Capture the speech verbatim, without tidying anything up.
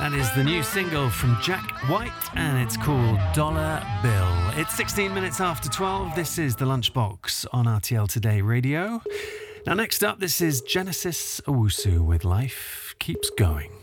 That is the new single from Jack White, and it's called Dollar Bill. It's sixteen minutes after twelve. This is The Lunchbox on R T L Today Radio. Now, next up, this is Genesis Owusu with Life Keeps Going.